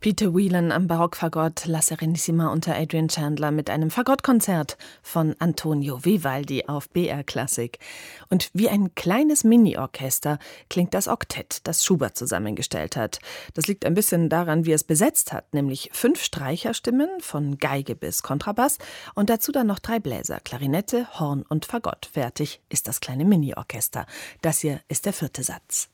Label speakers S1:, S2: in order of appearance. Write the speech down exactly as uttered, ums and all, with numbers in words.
S1: Peter Whelan am Barockfagott La Serenissima unter Adrian Chandler mit einem Fagottkonzert von Antonio Vivaldi auf B R Klassik. Und wie ein kleines Mini-Orchester klingt das Oktett, das Schubert zusammengestellt hat. Das liegt ein bisschen daran, wie es besetzt hat, nämlich fünf Streicherstimmen von Geige bis Kontrabass und dazu dann noch drei Bläser, Klarinette, Horn und Fagott. Fertig ist das kleine Mini-Orchester. Das hier ist der vierte Satz.